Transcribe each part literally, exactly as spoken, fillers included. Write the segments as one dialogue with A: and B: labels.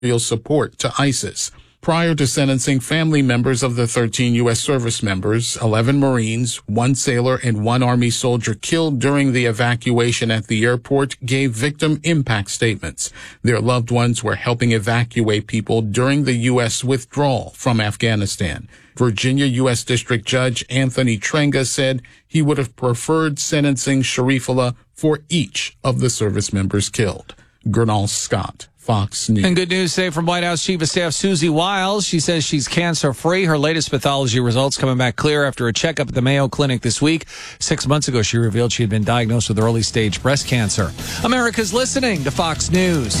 A: support to ISIS. Prior to sentencing, family members of the thirteen U S service members, eleven Marines, one sailor, and one Army soldier killed during the evacuation at the airport gave victim impact statements. Their loved ones were helping evacuate people during the U S withdrawal from Afghanistan. Virginia U S District Judge Anthony Trenga said he would have preferred sentencing Sharifullah for each of the service members killed. Gernal Scott, Fox News.
B: And good news today from White House Chief of Staff Susie Wiles. She says she's cancer-free. Her latest pathology results coming back clear after a checkup at the Mayo Clinic this week. Six months ago, she revealed she had been diagnosed with early-stage breast cancer. America's listening to Fox News.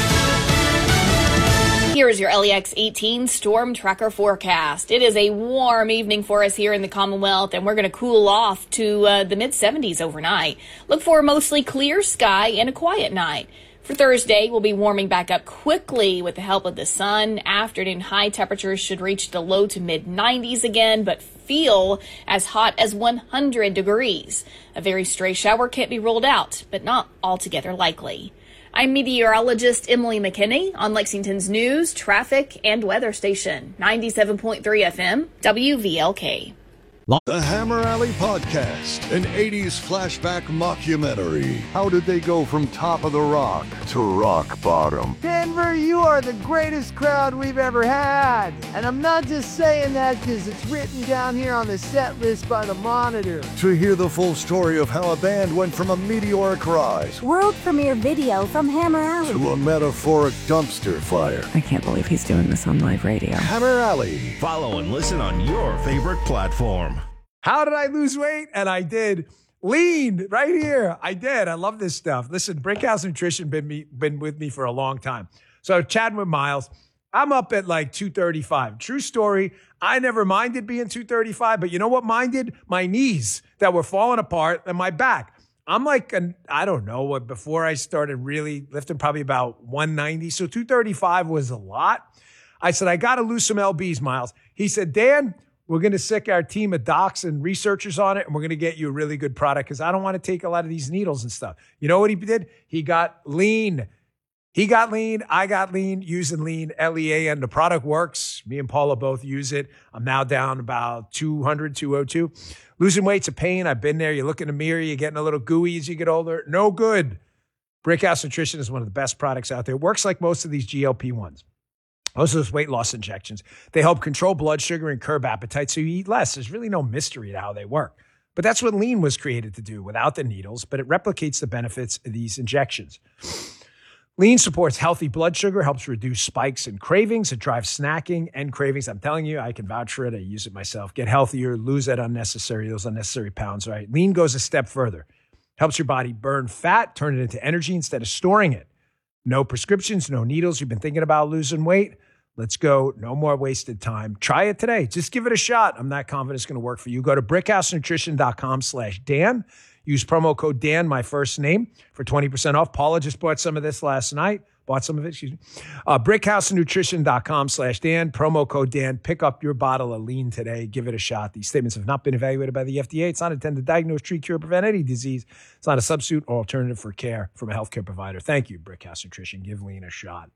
C: Here's your L E X eighteen Storm Tracker forecast. It is a warm evening for us here in the Commonwealth, and we're going to cool off to uh, the mid seventies overnight. Look for a mostly clear sky and a quiet night. For Thursday, we'll be warming back up quickly with the help of the sun. Afternoon high temperatures should reach the low to mid nineties again, but feel as hot as one hundred degrees. A very stray shower can't be ruled out, but not altogether likely. I'm meteorologist Emily McKinney on Lexington's news, traffic, and weather station, ninety-seven point three F M, W V L K.
D: The Hammer Alley Podcast, an eighties flashback mockumentary. How did they go from top of the rock to rock bottom?
E: Denver, you are the greatest crowd we've ever had. And I'm not just saying that because it's written down here on the set list by the Monitor.
D: To hear the full story of how a band went from a meteoric rise,
F: world premiere video from Hammer Alley,
D: to a metaphoric dumpster fire.
G: I can't believe he's doing this on live radio.
D: Hammer Alley.
H: Follow and listen on your favorite platform.
I: How did I lose weight? And I did. Lean right here. I did. I love this stuff. Listen, Brickhouse Nutrition been me been with me for a long time. So chatting with Miles, I'm up at like two thirty-five. True story. I never minded being two thirty-five, but you know what minded? My knees that were falling apart and my back. I'm like, an, I don't know what, before I started really lifting, probably about one ninety. So two thirty-five was a lot. I said, I got to lose some L Bs, Miles. He said, Dan, we're going to sick our team of docs and researchers on it, and we're going to get you a really good product because I don't want to take a lot of these needles and stuff. You know what he did? He got lean. He got lean. I got lean using lean, L E A N. The product works. Me and Paula both use it. I'm now down about two hundred, two oh two. Losing weight's a pain. I've been there. You look in the mirror. You're getting a little gooey as you get older. No good. Brickhouse Nutrition is one of the best products out there. It works like most of these G L P ones. Most of those weight loss injections, they help control blood sugar and curb appetite so you eat less. There's really no mystery to how they work. But that's what lean was created to do without the needles, but it replicates the benefits of these injections. Lean supports healthy blood sugar, helps reduce spikes and cravings. It drives snacking and cravings. I'm telling you, I can vouch for it. I use it myself. Get healthier, lose that unnecessary, those unnecessary pounds, right? Lean goes a step further. Helps your body burn fat, turn it into energy instead of storing it. No prescriptions, no needles. You've been thinking about losing weight? Let's go. No more wasted time. Try it today. Just give it a shot. I'm not confident it's going to work for you. Go to brickhousenutrition.com slash Dan. Use promo code Dan, my first name, for twenty percent off. Paula just bought some of this last night. Bought some of it, excuse me. Uh, brickhousenutrition.com slash Dan. Promo code Dan. Pick up your bottle of lean today. Give it a shot. These statements have not been evaluated by the F D A. It's not intended to diagnose, treat, cure, prevent any disease. It's not a substitute or alternative for care from a healthcare provider. Thank you, Brickhouse Nutrition. Give lean a shot.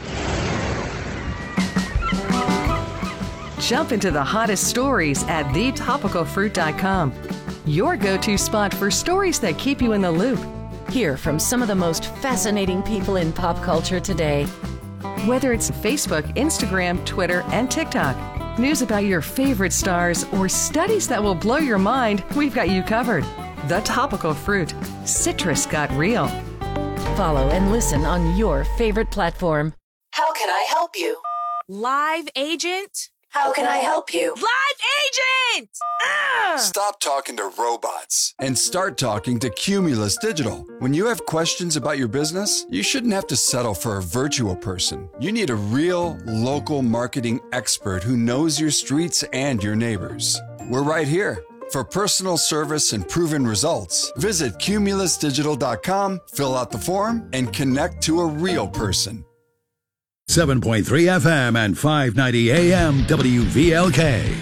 G: Jump into the hottest stories at the topical fruit dot com. Your go-to spot for stories that keep you in the loop.
J: Hear from some of the most fascinating people in pop culture today.
G: Whether it's Facebook, Instagram, Twitter, and TikTok, news about your favorite stars, or studies that will blow your mind, we've got you covered. The Topical Fruit. Citrus got real.
J: Follow and listen on your favorite platform.
K: How can I help you?
L: Live agent?
K: How can I help you?
L: Live agent! Ugh!
M: Stop talking to robots and start talking to Cumulus Digital. When you have questions about your business, you shouldn't have to settle for a virtual person. You need a real, local marketing expert who knows your streets and your neighbors. We're right here. For personal service and proven results, visit cumulus digital dot com, fill out the form, and connect to a real person.
N: seven point three F M and five ninety A M W V L K.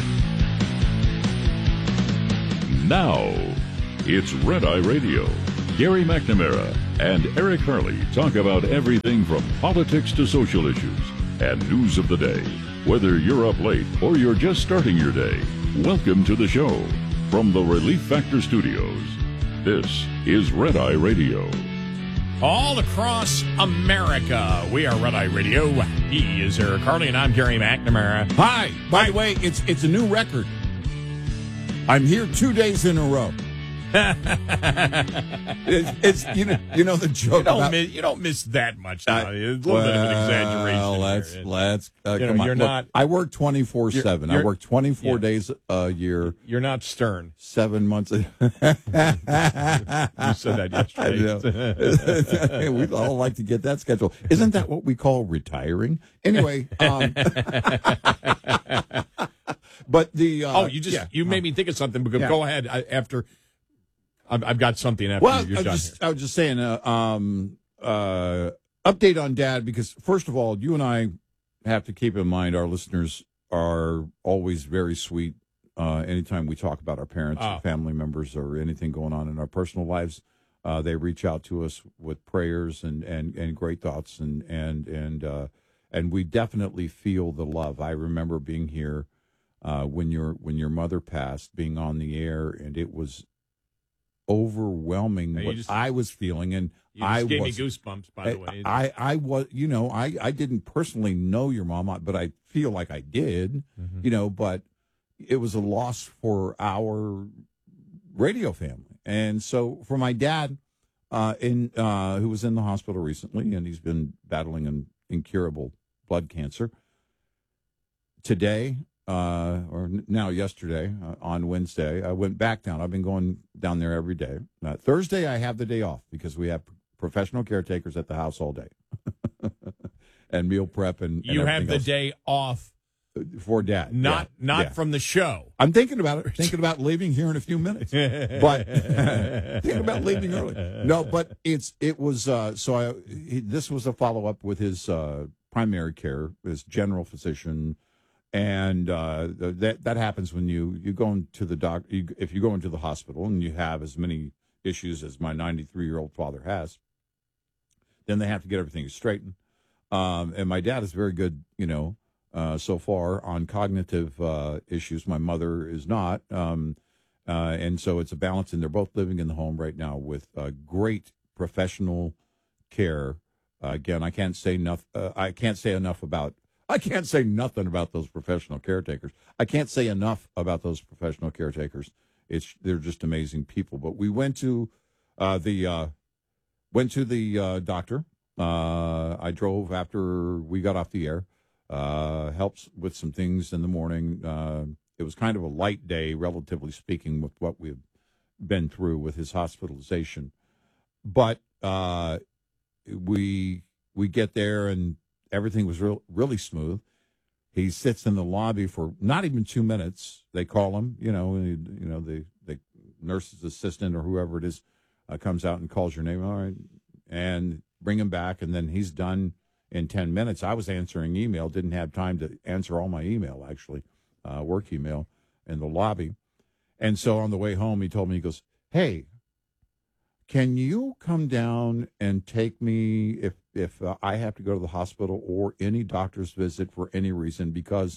O: Now, it's Red Eye Radio Gary McNamara and Eric Hurley talk about everything from politics to social issues and news of the day. Whether you're up late or you're just starting your day, welcome to the show. From the Relief Factor Studios, this is Red Eye Radio.
P: All across America, we are Red Eye Radio. He is Eric Harley, and I'm Gary McNamara.
Q: Hi. By the way, it's it's a new record. I'm here two days in a row. it's, it's you know you know the joke
P: You don't,
Q: about,
P: miss, you don't miss that much. Now.
Q: I,
P: It's a little
Q: well,
P: bit of an exaggeration.
Q: Let's
P: here.
Q: let's uh,
P: You know,
Q: come on.
P: you're
Q: Look,
P: not-
Q: I work twenty-four seven. I
P: you're-
Q: work twenty-four
P: yeah.
Q: days a year.
P: You're not stern.
Q: Seven months. A-
P: You said that yesterday.
Q: I know. We'd all like to get that schedule. Isn't that what we call retiring? Anyway. Um, but the uh,
P: oh, you just
Q: yeah.
P: you made me think of something. Because
Q: Yeah.
P: go ahead I, after. I've, I've got something after
Q: Well,
P: you're
Q: I
P: done
Q: was, just,
P: here.
Q: I was just saying, uh, um, uh, update on Dad, because first of all, you and I have to keep in mind our listeners are always very sweet. Uh, anytime we talk about our parents,
P: Oh.
Q: or family members, or anything going on in our personal lives, uh, they reach out to us with prayers and, and, and great thoughts, and and and uh, and we definitely feel the love. I remember being here uh, when your when your mother passed, being on the air, and it was overwhelming
P: Now, you
Q: what
P: just-
Q: I was feeling, and
P: You just
Q: I
P: gave
Q: was,
P: me goosebumps, by the way.
Q: I, I was, you know, I, I didn't personally know your mom, but I feel like I did,
P: Mm-hmm.
Q: you know, but it was a loss for our radio family. And so for my dad, uh, in, uh, who was in the hospital recently, and he's been battling an incurable blood cancer. Today, uh, or n- now yesterday, uh, on Wednesday, I went back down. I've been going down there every day. Uh, Thursday, I have the day off because we have professional caretakers at the house all day, and meal prep and, and
P: you have
Q: everything
P: the
Q: else.
P: day off,
Q: For Dad,
P: not
Q: yeah,
P: not
Q: yeah.
P: from the show.
Q: I'm thinking about it. Thinking about leaving here in a few minutes, but thinking about leaving early. No, but it's it was uh, so. I he, this was a follow up with his uh, primary care, his general physician, and uh, that that happens when you you go into the doc. You, if you go into the hospital and you have as many issues as my ninety-three year old father has, then they have to get everything straightened. Um, and my dad is very good, you know. Uh, so far on cognitive uh, issues. My mother is not. Um, uh, and so it's a balance, and they're both living in the home right now with uh, great professional care. Uh, again, I can't say enough. Uh, I can't say enough about. I can't say nothing about those professional caretakers. I can't say enough about those professional caretakers. It's they're just amazing people. But we went to uh, the uh, went to the uh, doctor. Uh, I drove after we got off the air. Uh, helps with some things in the morning. Uh, it was kind of a light day, relatively speaking, with what we've been through with his hospitalization. But uh, we we get there, and everything was real, really smooth. He sits in the lobby for not even two minutes. They call him, you know, and, you know, the, the nurse's assistant or whoever it is uh, comes out and calls your name, all right, and bring him back, and then he's done in ten minutes. I was answering email, didn't have time to answer all my email, actually, uh, work email in the lobby. And so on the way home, he told me, he goes, hey, can you come down and take me if if uh, I have to go to the hospital or any doctor's visit for any reason? Because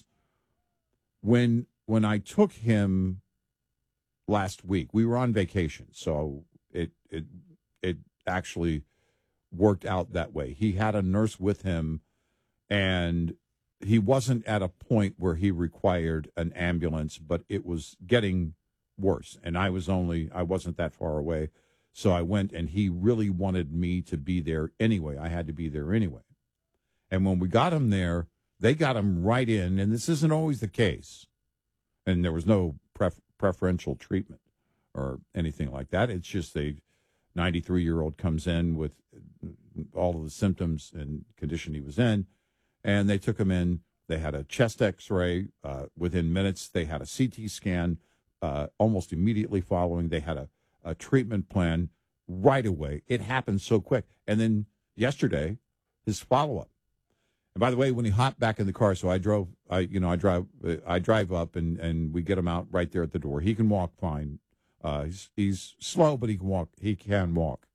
Q: when when I took him last week, we were on vacation, so it it it actually worked out that way. He had a nurse with him, and he wasn't at a point where he required an ambulance, but it was getting worse, and I was only I wasn't that far away. So I went, and he really wanted me to be there anyway. I had to be there anyway. And when we got him there, they got him right in, and this isn't always the case. And there was no pref- preferential treatment or anything like that. It's just a ninety-three-year-old comes in with all of the symptoms and condition he was in, and they took him in. They had a chest X-ray. Uh, within minutes, they had a C T scan. Uh, almost immediately following, they had a a treatment plan right away. It happened so quick. And then yesterday, his follow-up. And by the way, when he hopped back in the car, so I drove, I you know, I drive, I drive up and, and we get him out right there at the door. He can walk fine Uh, he's, he's slow, but he can walk. He can walk.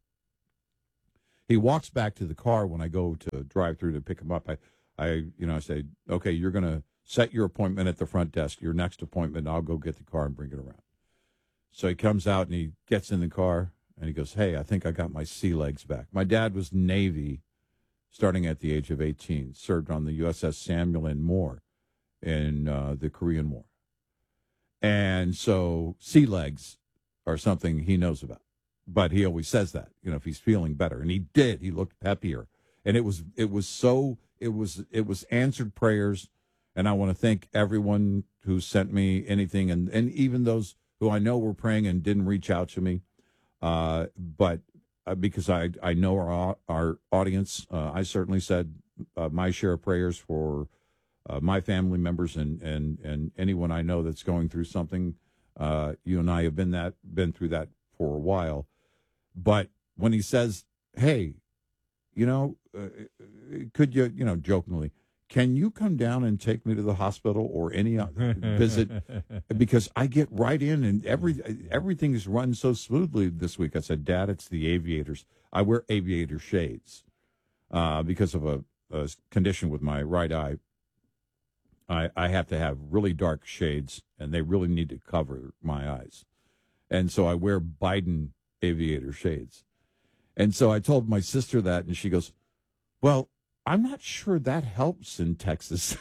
Q: He walks back to the car when I go to drive through to pick him up. I, I, you know, I say, okay, you're going to set your appointment at the front desk. Your next appointment, I'll go get the car and bring it around. So he comes out and he gets in the car and he goes, hey, I think I got my sea legs back. My dad was Navy starting at the age of eighteen, served on the U S S Samuel N. Moore in uh, the Korean War. And so sea legs are something he knows about. But he always says that, you know, if he's feeling better. And he did. He looked peppier. And it was it was so it was it was answered prayers. And I want to thank everyone who sent me anything, and, and even those who I know were praying and didn't reach out to me. Uh, but uh, because I I know our our audience, uh, I certainly said uh, my share of prayers for uh, my family members and, and, and anyone I know that's going through something. Uh, you and I have been that been through that for a while. But when he says, hey, you know, uh, could you, you know, jokingly, can you come down and take me to the hospital or any visit? Because I get right in and every everything is run so smoothly this week. I said, Dad, it's the aviators. I wear aviator shades uh, because of a, a condition with my right eye. I, I have to have really dark shades, and they really need to cover my eyes. And so I wear Biden aviator shades. And so I told my sister that, and she goes, well, I'm not sure that helps in Texas.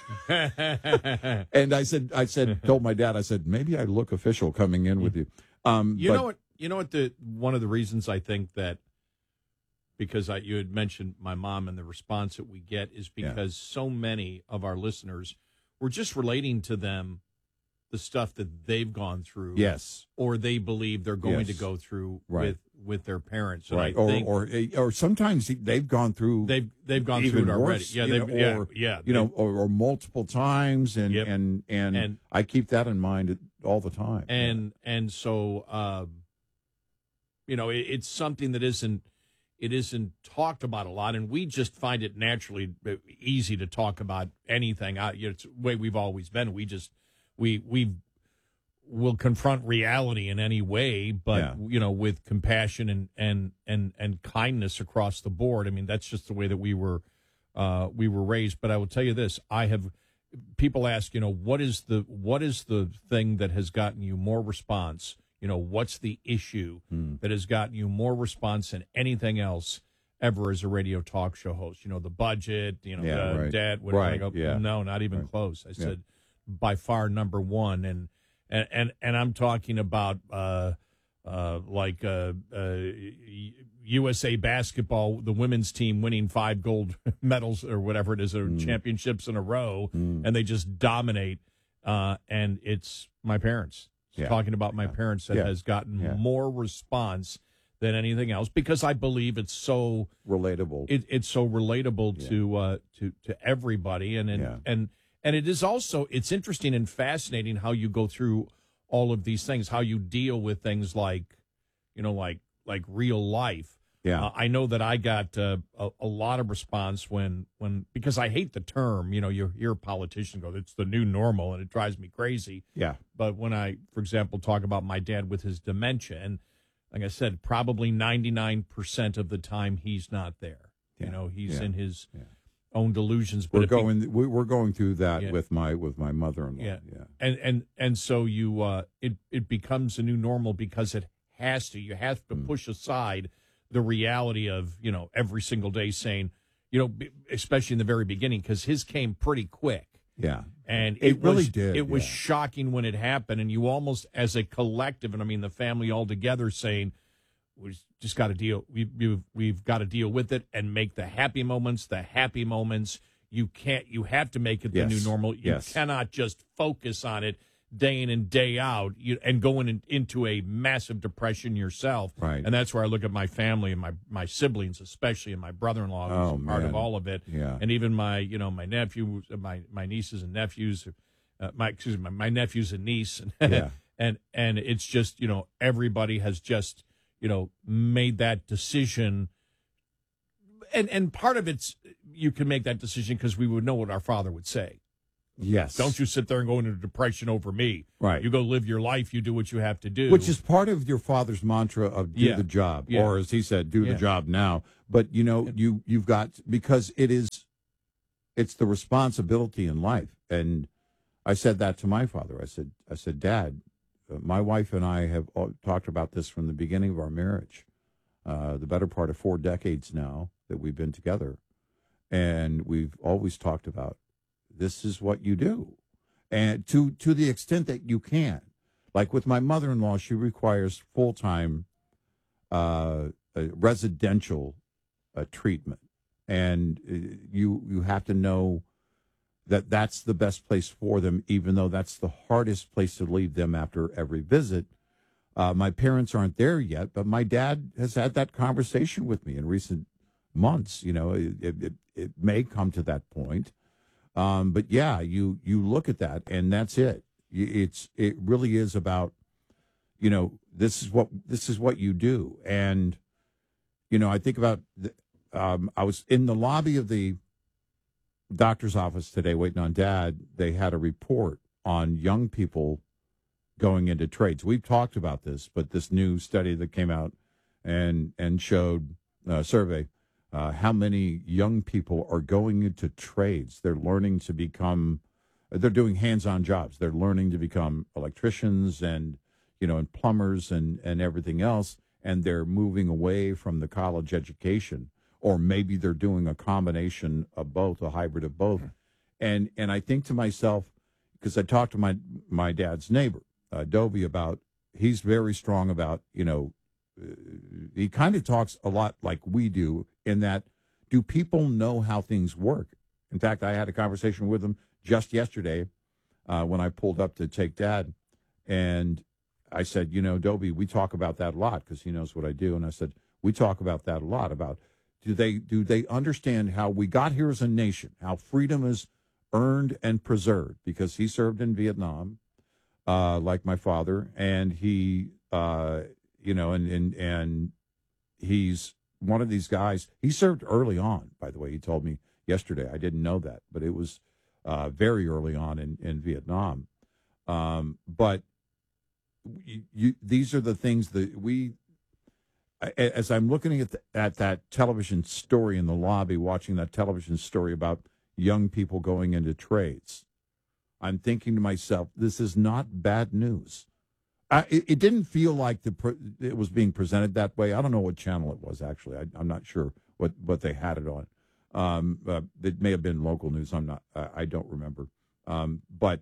Q: And I said, I said, told my dad, I said, maybe I look official coming in with you. Um,
P: you
Q: but,
P: know what? You know what? The one of the reasons I think that, because I, you had mentioned my mom and the response that we get is because yeah. so many of our listeners were just relating to them the stuff that they've gone through,
Q: yes,
P: or they believe they're going
Q: yes.
P: to go through
Q: right.
P: with with their parents, and
Q: right?
P: I
Q: Or,
P: think
Q: or or sometimes they've gone through
P: they've they've gone
Q: even
P: through it already,
Q: worse,
P: yeah,
Q: you
P: they've,
Q: know,
P: yeah,
Q: or,
P: yeah,
Q: you know, or, or multiple times, and,
P: yep.
Q: and and
P: and
Q: I keep that in mind all the time,
P: and yeah. and so um, you know, it, it's something that isn't. It isn't talked about a lot, and we just find it naturally easy to talk about anything. I, you know, it's the way we've always been. We just we we will confront reality in any way, but
Q: yeah.
P: you know, with compassion and, and and and kindness across the board. I mean, that's just the way that we were uh, we were raised. But I will tell you this: I have people ask, you know, what is the what is the thing that has gotten you more response? You know, what's the issue
Q: hmm.
P: that has gotten you more response than anything else ever as a radio talk show host? You know, the budget, you know,
Q: yeah,
P: uh,
Q: right.
P: Dad, what
Q: right.
P: I go,
Q: yeah.
P: no, not even
Q: right.
P: close. I
Q: yeah.
P: said, by far number one. And, and, and, and I'm talking about, uh, uh, like, uh, uh, U S A basketball, the women's team winning five gold medals or whatever it is, or
Q: mm.
P: championships in a row,
Q: mm.
P: and they just dominate. Uh, and it's my parents.
Q: Yeah.
P: Talking about my parents that
Q: yeah.
P: has gotten
Q: yeah.
P: more response than anything else, because I believe it's so
Q: relatable.
P: It, it's so relatable
Q: yeah.
P: to uh, to to everybody, and and,
Q: yeah.
P: and and it is also it's interesting and fascinating how you go through all of these things, how you deal with things like, you know, like like real life.
Q: Yeah,
P: uh, I know that I got uh, a, a lot of response when when because I hate the term. You know, you hear a politician go, "It's the new normal," and it drives me crazy.
Q: Yeah.
P: But when I, for example, talk about my dad with his dementia, and like I said, probably ninety-nine percent of the time he's not there.
Q: Yeah.
P: You know, he's
Q: yeah.
P: in his
Q: yeah.
P: own delusions. But
Q: we're
P: it
Q: going.
P: Be-
Q: we're going through that
P: yeah.
Q: with my with my mother-in-law.
P: Yeah.
Q: yeah.
P: And and and so you, uh, it it becomes a new normal because it has to. You have to mm. push aside the reality of, you know, every single day saying, you know, especially in the very beginning, because his came pretty quick.
Q: Yeah.
P: And
Q: it,
P: it
Q: really
P: was,
Q: did.
P: It was
Q: yeah.
P: shocking when it happened. And you almost, as a collective, and I mean the family all together, saying, we just got to deal, we, we've, we've got to deal with it and make the happy moments the happy moments. You can't, you have to make it the
Q: yes.
P: new normal. You
Q: yes.
P: cannot just focus on it day in and day out, you, and going in, into a massive depression yourself.
Q: Right.
P: And that's where I look at my family and my, my siblings, especially, and my brother-in-law, who's
Q: oh,
P: a part
Q: man.
P: of all of it.
Q: Yeah.
P: And even my, you know, my nephew, my, my nieces and nephews, uh, my, excuse me, my, my nephews and niece. And,
Q: yeah.
P: and, and it's just, you know, everybody has just, you know, made that decision. And, and part of it's, you can make that decision because we would know what our father would say.
Q: Yes.
P: Don't you sit there and go into depression over me.
Q: Right.
P: You go live your life. You do what you have to do.
Q: Which is part of your father's mantra of do
P: Yeah.
Q: the job,
P: Yeah.
Q: or as he said, do
P: Yeah.
Q: the job now. But you know, you you've got because it is, it's the responsibility in life. And I said that to my father. I said, I said, Dad, uh, my wife and I have all talked about this from the beginning of our marriage, uh, the better part of four decades now that we've been together, and we've always talked about this is what you do, and to to the extent that you can. Like with my mother-in-law, she requires full-time uh, uh, residential uh, treatment, and uh, you you have to know that that's the best place for them, even though that's the hardest place to leave them after every visit. Uh, my parents aren't there yet, but my dad has had that conversation with me in recent months. You know, it, it, it may come to that point. Um, but yeah, you, you look at that and that's it. It's, it really is about, you know, this is what, this is what you do. And, you know, I think about, the, um, I was in the lobby of the doctor's office today waiting on Dad. They had a report on young people going into trades. We've talked about this, but this new study that came out and, and showed a survey, Uh, how many young people are going into trades. They're learning to become, they're doing hands-on jobs. They're learning to become electricians and, you know, and plumbers and, and everything else. And they're moving away from the college education, or maybe they're doing a combination of both, a hybrid of both. And, and I think to myself, because I talked to my, my dad's neighbor, uh, Dovey, about, he's very strong about, you know, he kind of talks a lot like we do in that, do people know how things work? In fact, I had a conversation with him just yesterday uh, when I pulled up to take Dad. And I said, you know, Dobie, we talk about that a lot because he knows what I do. And I said, we talk about that a lot about do they do they understand how we got here as a nation, how freedom is earned and preserved, because he served in Vietnam, uh, like my father, and he, uh, you know, and, and, and he's one of these guys. He served early on, by the way. He told me yesterday. I didn't know that, but it was uh, very early on in, in Vietnam. Um, but you, you, these are the things that we, as I'm looking at, the, at that television story in the lobby, watching that television story about young people going into trades, I'm thinking to myself, this is not bad news. Uh, it, it didn't feel like the pre- it was being presented that way. I don't know what channel it was, actually. I, I'm not sure what, what they had it on. Um, uh, it may have been local news. I'm not. Uh, I don't remember. Um, but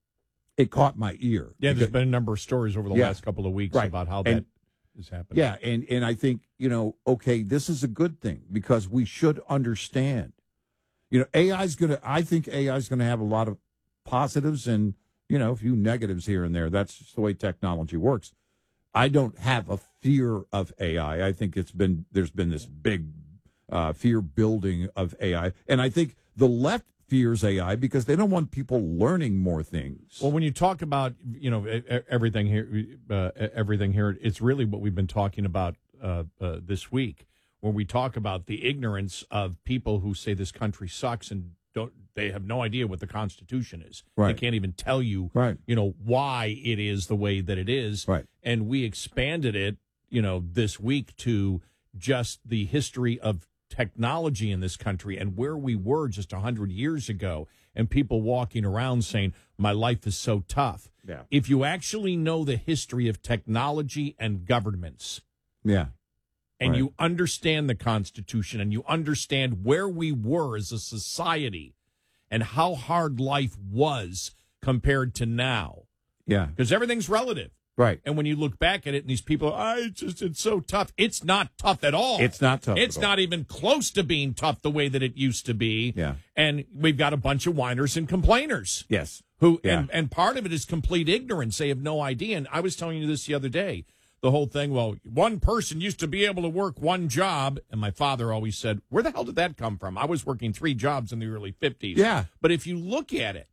Q: it caught my ear.
P: Yeah,
Q: because,
P: there's been a number of stories over the
Q: yeah,
P: last couple of weeks
Q: right.
P: about how
Q: and,
P: that is happening.
Q: Yeah, and, and I think, you know, okay, this is a good thing because we should understand. You know, A I is going to, I think A I is going to have a lot of positives and, you know, a few negatives here and there. That's just the way technology works. I don't have a fear of A I. I think it's been, there's been this big uh, fear building of A I. And I think the left fears A I because they don't want people learning more things.
P: Well, when you talk about, you know, everything here, uh, everything here, it's really what we've been talking about uh, uh, this week, where we talk about the ignorance of people who say this country sucks and don't, they have no idea what the Constitution is.
Q: Right.
P: They can't even tell you,
Q: right.
P: you know, why it is the way that it is.
Q: Right.
P: And we expanded it, you know, this week to just the history of technology in this country and where we were just one hundred years ago, and people walking around saying, my life is so tough.
Q: Yeah.
P: If you actually know the history of technology and governments,
Q: yeah,
P: and
Q: right.
P: you understand the Constitution and you understand where we were as a society and how hard life was compared to now.
Q: Yeah.
P: Because everything's relative.
Q: Right.
P: And when you look back at it and these people, I just, it's so tough. It's not tough at all.
Q: It's not tough.
P: It's
Q: at all.
P: not even close to being tough the way that it used to be.
Q: Yeah.
P: And we've got a bunch of whiners and complainers.
Q: Yes.
P: Who,
Q: yeah.
P: and, and part of it is complete ignorance. They have no idea. And I was telling you this the other day. The whole thing, well, one person used to be able to work one job. And my father always said, where the hell did that come from? I was working three jobs in the early fifties.
Q: Yeah.
P: But if you look at it,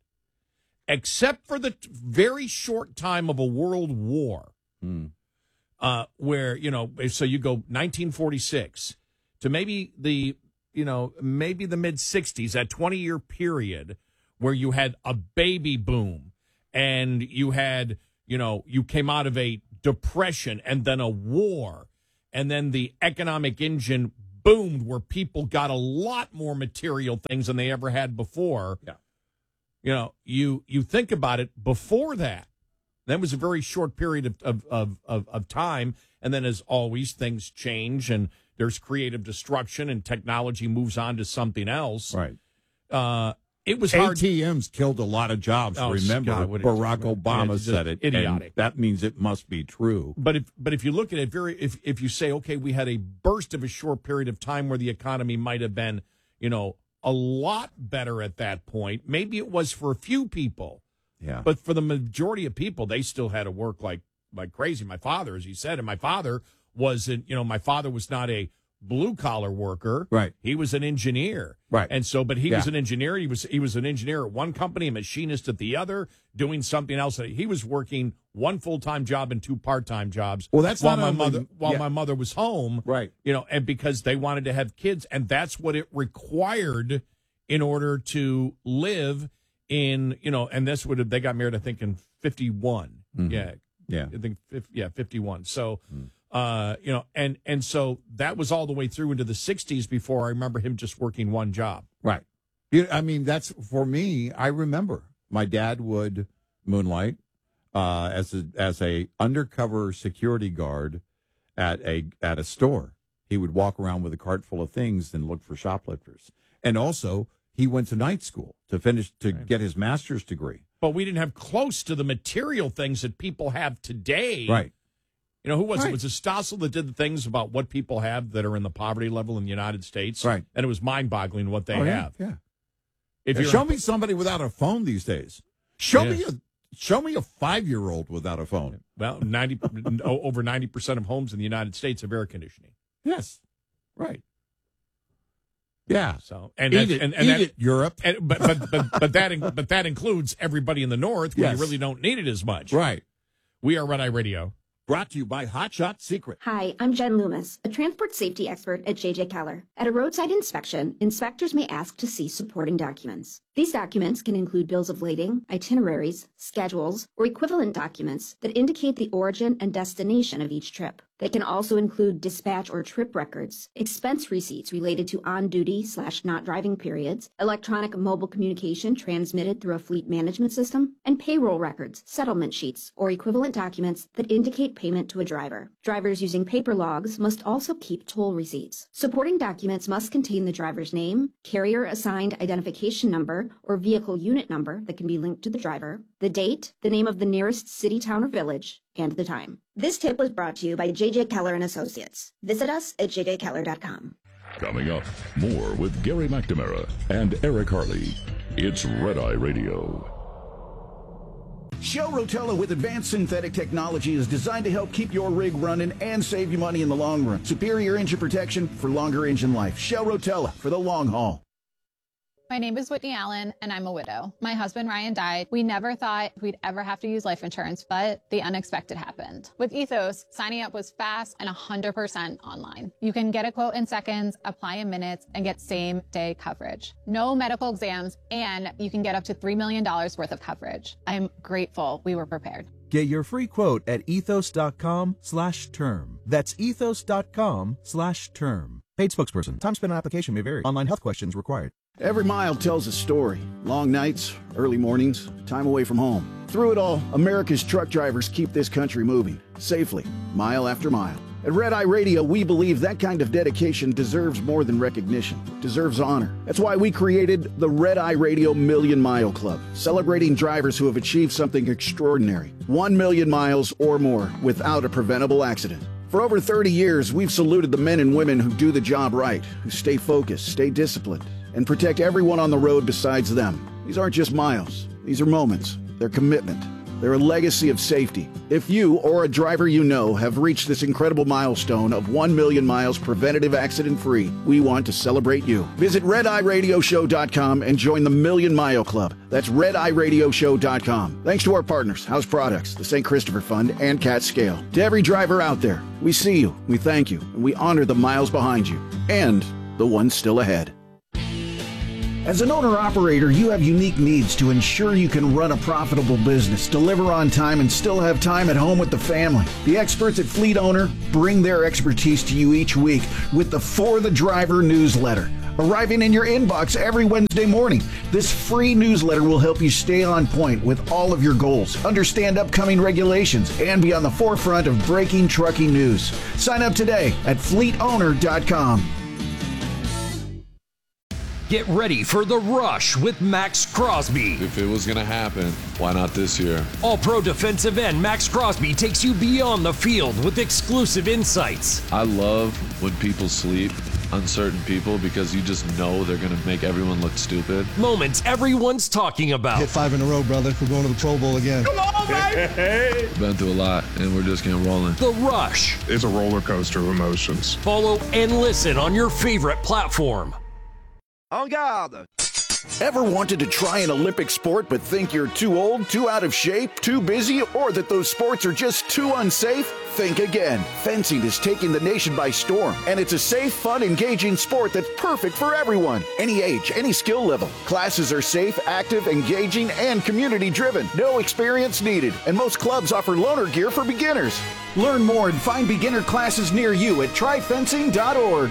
P: except for the t- very short time of a world war,
Q: mm.
P: uh, where, you know, so you go nineteen forty-six to maybe the, you know, maybe the mid sixties, that twenty year period where you had a baby boom and you had, you know, you came out of a depression and then a war, and then the economic engine boomed where people got a lot more material things than they ever had before.
Q: Yeah.
P: You know, you you think about it, before that, that was a very short period of, of, of, of, of time. And then, as always, things change and there's creative destruction and technology moves on to something else.
Q: Right.
P: Uh, it was hard.
Q: A T Ms killed a lot of jobs.
P: Oh,
Q: Remember,
P: God, what
Q: Barack
P: it,
Q: Obama
P: it's
Q: said it.
P: Idiotic.
Q: And that means it must be true.
P: But if but if you look at it very, if if you say, okay, we had a burst of a short period of time where the economy might have been, you know, a lot better at that point. Maybe it was for a few people.
Q: Yeah.
P: But for the majority of people, they still had to work like like crazy. My father, as he said, and my father wasn't, you know, my father was not a blue collar worker.
Q: Right.
P: He was an engineer.
Q: Right.
P: And so, but he
Q: Yeah.
P: was an engineer. He was he was an engineer at one company, a machinist at the other, doing something else. He was working one full time job and two part time jobs.
Q: Well, that's
P: while
Q: not
P: my
Q: only-
P: mother while
Q: yeah.
P: my mother was home.
Q: Right.
P: You know, and because they wanted to have kids, and that's what it required in order to live in, you know, and this would have, they got married, I think, in fifty-one.
Q: Mhm.
P: Yeah.
Q: Yeah.
P: I think, fif- yeah, fifty-one. So, uh, you know, and, and so that was all the way through into the sixties before I remember him just working one job.
Q: Right. You, I mean, that's for me. I remember my dad would moonlight uh, as a as a undercover security guard at a at a store. He would walk around with a cart full of things and look for shoplifters. And also, he went to night school to finish to get his master's degree.
P: But we didn't have close to the material things that people have today.
Q: Right.
P: You know, who was
Q: Right.
P: it? Was it Stossel that did the things about what people have that are in the poverty level in the United States?
Q: Right.
P: And it was mind-boggling what they
Q: Oh, yeah,
P: have.
Q: Yeah.
P: If
Q: Yeah,
P: you're
Q: show me somebody without a phone these days. Show me
P: Yes.
Q: a show me a five year old without a phone.
P: Well, ninety o- over ninety percent of homes in the United States have air conditioning.
Q: Yes. Right. Yeah.
P: So and
Q: Eat
P: that's-
Q: it,
P: and, and
Q: eat
P: that,
Q: it, Europe.
P: And, but but but but that in- but that includes everybody in the North where
Q: Yes.
P: you really don't need it as much.
Q: Right.
P: We are Red Eye Radio.
Q: Brought to you by Hot Shot Secret.
F: Hi, I'm Jen Loomis, a transport safety expert at J J Keller. At a roadside inspection, inspectors may ask to see supporting documents. These documents can include bills of lading, itineraries, schedules, or equivalent documents that indicate the origin and destination of each trip. They can also include dispatch or trip records, expense receipts related to on-duty slash not driving periods, electronic mobile communication transmitted through a fleet management system, and payroll records, settlement sheets, or equivalent documents that indicate payment to a driver. Drivers using paper logs must also keep toll receipts. Supporting documents must contain the driver's name, carrier-assigned identification number, or vehicle unit number that can be linked to the driver, the date, the name of the nearest city, town, or village, and the time. This tip was brought to you by J J Keller and Associates. Visit us at j j keller dot com.
O: Coming up, more with Gary McNamara and Eric Harley. It's Red Eye Radio.
R: Shell Rotella with advanced synthetic technology is designed to help keep your rig running and save you money in the long run. Superior engine protection for longer engine life. Shell Rotella for the long haul.
S: My name is Whitney Allen, and I'm a widow. My husband, Ryan, died. We never thought we'd ever have to use life insurance, but the unexpected happened. With Ethos, signing up was fast and one hundred percent online. You can get a quote in seconds, apply in minutes, and get same-day coverage. No medical exams, and you can get up to three million dollars worth of coverage. I'm grateful we were prepared.
T: Get your free quote at ethos.com slash term. That's ethos.com slash term. Paid spokesperson. Time spent on application may vary. Online health questions required.
R: Every mile tells a story. Long nights, early mornings, time away from home. Through it all, America's truck drivers keep this country moving, safely, mile after mile. At Red Eye Radio, we believe that kind of dedication deserves more than recognition, deserves honor. That's why we created the Red Eye Radio Million Mile Club, celebrating drivers who have achieved something extraordinary. One million miles or more without a preventable accident. For over thirty years, we've saluted the men and women who do the job right, who stay focused, stay disciplined, and protect everyone on the road besides them. These aren't just miles. These are moments. They're commitment. They're a legacy of safety. If you or a driver you know have reached this incredible milestone of one million miles preventative accident-free, we want to celebrate you. Visit red eye radio show dot com and join the Million Mile Club. That's red eye radio show dot com. Thanks to our partners, House Products, the Saint Christopher Fund, and Cat Scale. To every driver out there, we see you, we thank you, and we honor the miles behind you, and the ones still ahead. As an owner-operator, you have unique needs to ensure you can run a profitable business, deliver on time, and still have time at home with the family. The experts at Fleet Owner bring their expertise to you each week with the For the Driver newsletter, arriving in your inbox every Wednesday morning. This free newsletter will help you stay on point with all of your goals, understand upcoming regulations, and be on the forefront of breaking trucking news. Sign up today at fleet owner dot com.
U: Get ready for The Rush with Max Crosby.
V: If it was going to happen, why not this year?
U: All-pro defensive end Max Crosby takes you beyond the field with exclusive insights.
V: I love when people sleep, uncertain people, because you just know they're going to make everyone look stupid.
U: Moments everyone's talking about.
W: Hit five in a row, brother. We're going to the Pro Bowl again.
U: Come on, baby!
V: Been through a lot, and we're just getting rolling.
U: The Rush.
X: It's a roller coaster of emotions.
U: Follow and listen on your favorite platform.
R: En garde! Ever wanted to try an Olympic sport but think you're too old, too out of shape, too busy, or that those sports are just too unsafe? Think again. Fencing is taking the nation by storm, and it's a safe, fun, engaging sport that's perfect for everyone. Any age, any skill level. Classes are safe, active, engaging, and community-driven. No experience needed, and most clubs offer loaner gear for beginners. Learn more and find beginner classes near you at try fencing dot org.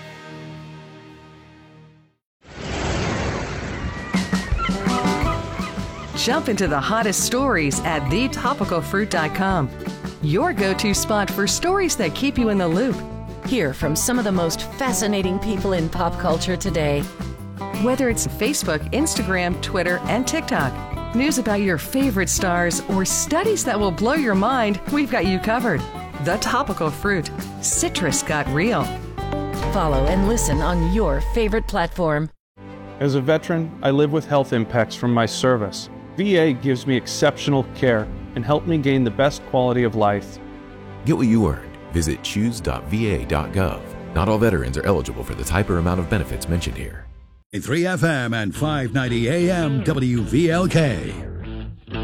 G: Jump into the hottest stories at the topical fruit dot com. Your go-to spot for stories that keep you in the loop.
J: Hear from some of the most fascinating people in pop culture today.
G: Whether it's Facebook, Instagram, Twitter, and TikTok, news about your favorite stars, or studies that will blow your mind, we've got you covered. The Topical Fruit. Citrus got real.
J: Follow and listen on your favorite platform.
Y: As a veteran, I live with health impacts from my service. V A gives me exceptional care and helped me gain the best quality of life.
Z: Get what you earned. Visit choose dot v a dot gov. Not all veterans are eligible for the type or amount of benefits mentioned here.
N: three F M and five ninety A M W V L K.